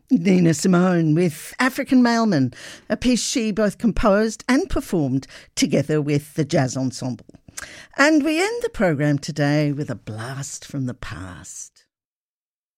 Nina Simone with African Mailman, a piece she both composed and performed together with the Jazz Ensemble. And we end the program today with a blast from the past.